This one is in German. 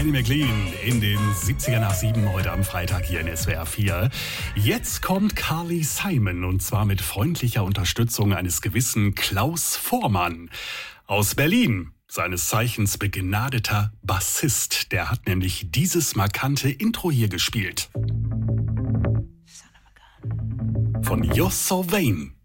Annie McLean in den 70er nach 7 heute am Freitag hier in SWR 4. Jetzt kommt Carly Simon und zwar mit freundlicher Unterstützung eines gewissen Klaus Voormann aus Berlin. Seines Zeichens begnadeter Bassist. Der hat nämlich dieses markante Intro hier gespielt. Von You're So Vain.